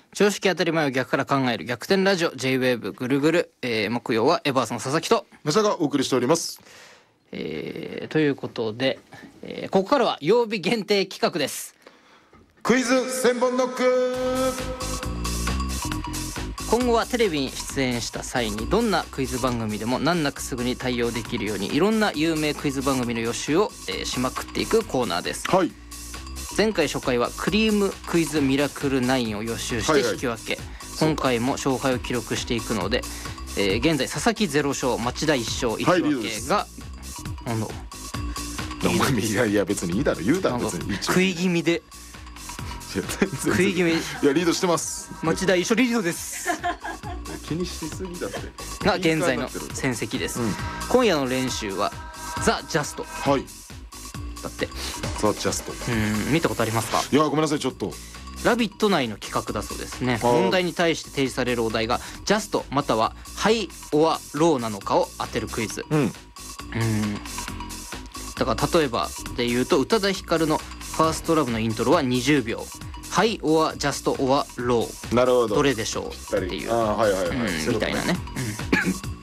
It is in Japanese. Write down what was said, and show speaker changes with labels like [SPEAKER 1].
[SPEAKER 1] 常識当たり前を逆から考える逆転ラジオ J-WAVE ぐるぐる、木曜はエバーさん佐々木と
[SPEAKER 2] 武者がお送りしております。
[SPEAKER 1] ということで、ここからは曜日限定企画です。
[SPEAKER 2] クイズ1000本ノック。
[SPEAKER 1] 今後はテレビに出演した際にどんなクイズ番組でも難なくすぐに対応できるようにいろんな有名クイズ番組の予習を、しまくっていくコーナーです。
[SPEAKER 2] はい。
[SPEAKER 1] 前回初回はクリームクイズミラクル9を予習して引き分け、今回も勝敗を記録していくので、現在佐々木0勝町田1勝1分けが、
[SPEAKER 2] いやいや別にいいだろ、言うだろ別に。
[SPEAKER 1] 食い気味で食い気味。い
[SPEAKER 2] やリードしてます。
[SPEAKER 1] 町田1勝リードです
[SPEAKER 2] 気にしすぎだって
[SPEAKER 1] が現在の戦績です、今夜の練習はザ・ジャスト
[SPEAKER 2] はい
[SPEAKER 1] だって。
[SPEAKER 2] ザ・ジャスト
[SPEAKER 1] 見たことありますか？
[SPEAKER 2] いやごめんなさいちょっと。
[SPEAKER 1] ラビット内の企画だそうですね。問題に対して提示されるお題がジャストまたはハイオアローなのかを当てるクイズ。だから例えばで言うと宇多田ヒカルのファーストラブのイントロは20秒、ハイオアジャストオアロー、
[SPEAKER 2] なるほど、
[SPEAKER 1] どれでしょうっていう、
[SPEAKER 2] はいはいはい、
[SPEAKER 1] みたいなね、